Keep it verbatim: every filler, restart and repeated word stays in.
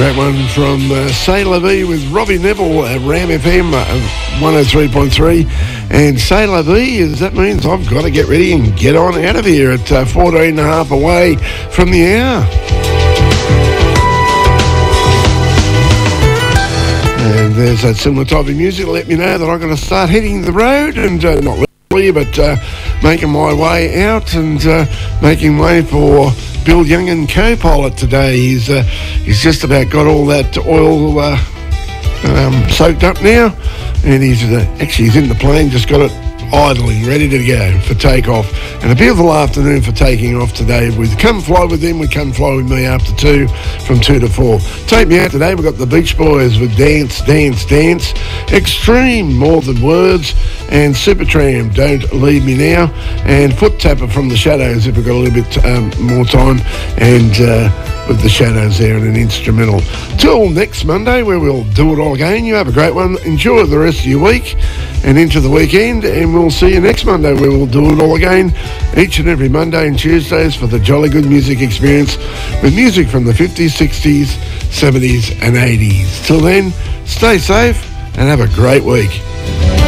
Great one from uh, C'est La Vie with Robbie Neville at Ram F M uh, one oh three point three. And C'est La Vie, is, that means I've got to get ready and get on out of here at uh, fourteen and a half away from the hour. And there's that similar type of music to let me know that I've got to start heading the road and uh, not literally, but uh, making my way out and uh, making way for Bill Young and co-pilot today. He's uh, he's just about got all that oil uh, um, soaked up now, and he's uh, actually he's in the plane, just got it idling, ready to go for takeoff. And a beautiful afternoon for taking off today with Come Fly With Them, with Come Fly With Me after two, from two to four. Take me out today, we've got the Beach Boys with Dance, Dance, Dance, Extreme, More Than Words, and Supertramp, Don't Leave Me Now, and Foot Tapper from the Shadows if we've got a little bit um, more time, and uh, with the Shadows there in an instrumental. Till next Monday, where we'll do it all again. You have a great one. Enjoy the rest of your week and into the weekend, and we'll see you next Monday, where we'll do it all again each and every Monday and Tuesdays for the Jolly Good Music Experience, with music from the fifties, sixties, seventies and eighties. Till then, stay safe and have a great week.